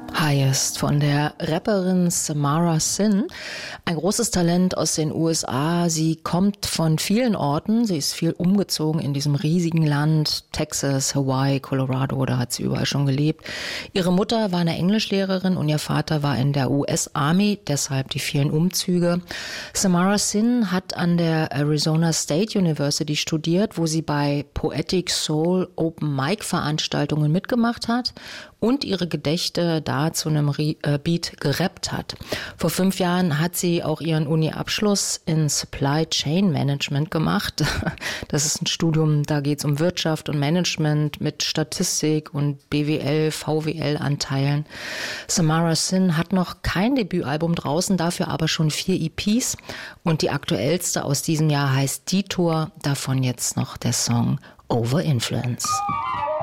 Highest von der Rapperin Samara Sin. Ein großes Talent aus den USA. Sie kommt von vielen Orten. Sie ist viel umgezogen in diesem riesigen Land. Texas, Hawaii, Colorado, da hat sie überall schon gelebt. Ihre Mutter war eine Englischlehrerin und ihr Vater war in der US Army, deshalb die vielen Umzüge. Samara Sin hat an der Arizona State University studiert, wo sie bei Poetic Soul Open Mic Veranstaltungen mitgemacht hat und ihre Gedichte da zu einem Beat gerappt hat. Vor 5 Jahren hat sie auch ihren Uni-Abschluss in Supply Chain Management gemacht. Das ist ein Studium, da geht es um Wirtschaft und Management mit Statistik und BWL, VWL-Anteilen. Samara Sin hat noch kein Debütalbum draußen, dafür aber schon 4 EPs. Und die aktuellste aus diesem Jahr heißt Detour, davon jetzt noch der Song Over Influence.